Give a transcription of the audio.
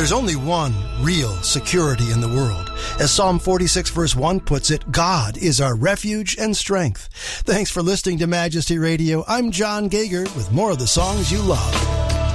There's only one real security in the world. As Psalm 46 verse 1 puts it, God is our refuge and strength. Thanks for listening to Majesty Radio. I'm John Gager with more of the songs you love.